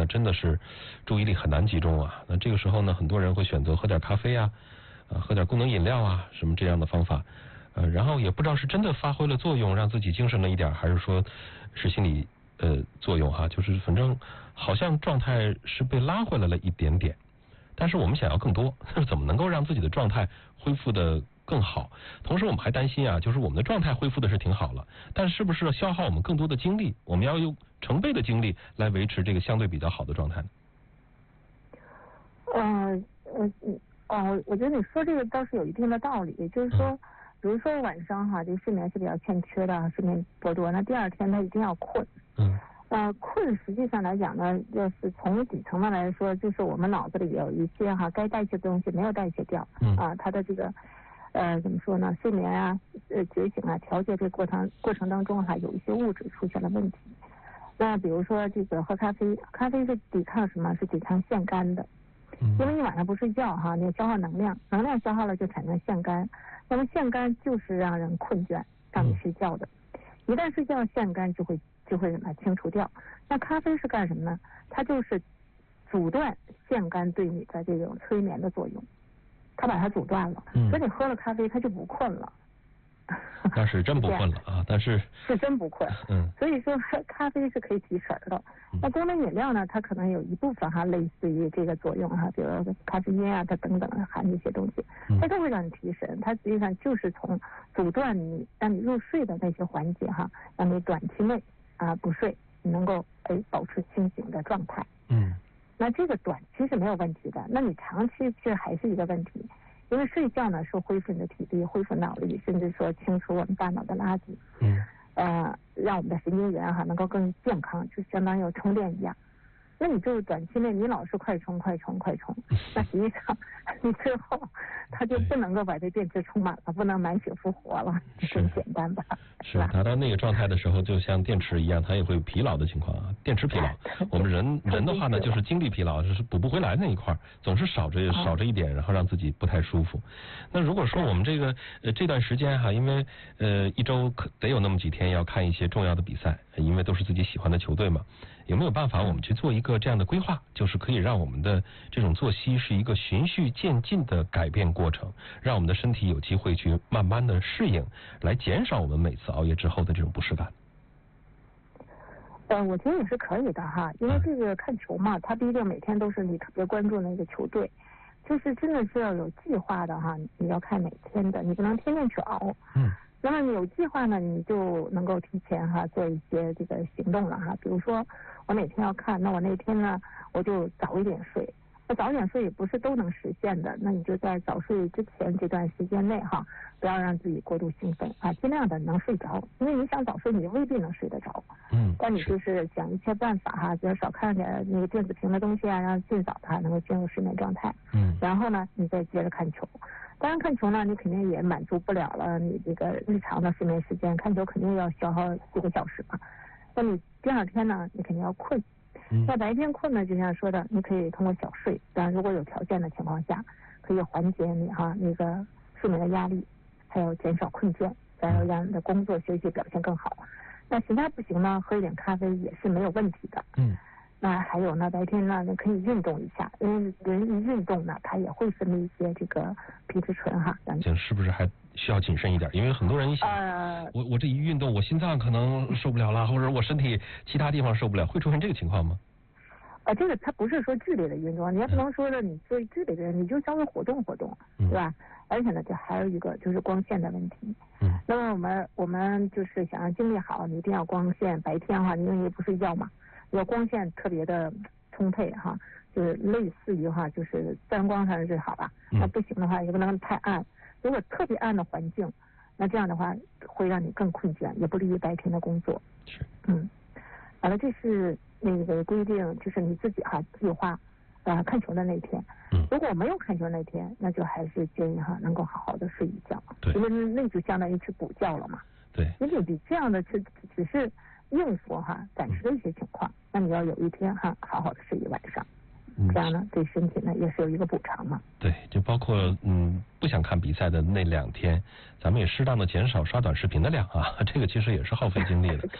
那真的是注意力很难集中啊。那这个时候呢，很多人会选择喝点咖啡啊，喝点功能饮料啊，什么这样的方法，然后也不知道是真的发挥了作用，让自己精神了一点，还是说是心理作用哈，就是反正好像状态是被拉回来了一点点。但是我们想要更多，怎么能够让自己的状态恢复的更好？同时我们还担心啊，就是我们的状态恢复的是挺好了，但是不是消耗我们更多的精力？我们要用成倍的精力来维持这个相对比较好的状态呢？ 我觉得你说这个倒是有一定的道理，就是说，比如说晚上哈，这个睡眠是比较欠缺的，睡眠过多，那第二天他一定要困。困实际上来讲呢，要是从底层的来说，就是我们脑子里有一些哈该代谢的东西没有代谢掉，它的这个怎么说呢？睡眠啊，觉醒啊，调节这个过程当中哈，有一些物质出现了问题。那比如说这个喝咖啡，咖啡是抵抗什么？是抵抗腺苷的。因为你晚上不睡觉哈，你消耗能量，能量消耗了就产生腺苷，那么腺苷就是让人困倦，让你睡觉的。一旦睡觉，腺苷就会清除掉。那咖啡是干什么呢？它就是阻断腺苷对你的这种催眠的作用，它把它阻断了，所以你喝了咖啡，它就不困了。 那是真不困了啊，但是是真不困。所以说咖啡是可以提神的。那功能饮料呢，它可能有一部分哈类似于这个作用哈，比如说咖啡因啊，它等等含这些东西，它都会让你提神。它实际上就是从阻断你让你入睡的那些环节哈，让你短期内不睡，你能够保持清醒的状态。那这个短期是没有问题的，那你长期这还是一个问题。因为睡觉呢是恢复你的体力，恢复脑力，甚至说清除我们大脑的垃圾，让我们的神经元哈能够更健康，就相当于有充电一样。那你就是短期内你老是快充，那实际上你最后它就不能够把这电池充满了，不能满血复活了，就很简单吧？ 是达到那个状态的时候，就像电池一样，它也会有疲劳的情况啊。电池疲劳，我们人的话呢，就是精力疲劳，就是补不回来那一块，总是少着一点，然后让自己不太舒服。那如果说我们这段时间哈，因为一周得有那么几天要看一些重要的比赛，因为都是自己喜欢的球队嘛，有没有办法我们去做一个这样的规划，就是可以让我们的这种作息是一个循序渐进的改变过程，让我们的身体有机会去慢慢的适应，来减少我们每次熬夜之后的这种不适感？ 我觉得也是可以的哈，因为这个看球嘛，它不一定每天都是你特别关注那个球队，就是真的是要有计划的哈，你要看每天的，你不能天天去熬。那么你有计划呢，你就能够提前哈做一些这个行动了哈。比如说我哪天要看，那我那天呢我就早一点睡。那早点睡也不是都能实现的，那你就在早睡之前这段时间内哈，不要让自己过度兴奋啊，尽量的能睡着。因为你想早睡，你未必能睡得着。但你就是想一切办法哈，比较少看点那个电子屏的东西啊，让尽早的能够进入睡眠状态。然后呢，你再接着看球。当然看球呢，你肯定也满足不了了你这个日常的睡眠时间，看球肯定要消耗几个小时嘛。那你第二天呢，你肯定要困。那白天困呢，就像说的，你可以通过小睡，当然如果有条件的情况下，可以缓解你哈那个睡眠的压力，还有减少困倦，然后让你的工作学习表现更好。那实在不行呢，喝一点咖啡也是没有问题的。那还有呢，白天呢，你可以运动一下，因为人一运动呢，它也会分泌一些这个皮质醇哈。 是不是还需要谨慎一点？因为很多人一想，我这一运动，我心脏可能受不了了，或者我身体其他地方受不了，会出现这个情况吗？ 这个它不是说剧烈的运动，你也不能说的你做剧烈的人，你就稍微活动活动，对吧？而且呢，这还有一个就是光线的问题。那么我们就是想让精力好，你一定要光线。白天的话，因为你不睡觉嘛，要光线特别的充沛哈，就是类似于哈，就是自然光才是最好吧。那不行的话，也不能太暗。如果特别暗的环境，那这样的话会让你更困倦，也不利于白天的工作。完了，这是那个规定，就是你自己哈计划看球的那天。如果没有看球那天，那就还是建议哈能够好好的睡一觉，因为那就相当于去补觉了嘛。因为你这样的只是应付哈暂时的一些情况，那你要有一天哈好好的睡一晚上。这样呢，对身体呢也是有一个补偿嘛。 对，就包括不想看比赛的那2天，咱们也适当的减少刷短视频的量啊，这个其实也是耗费精力的。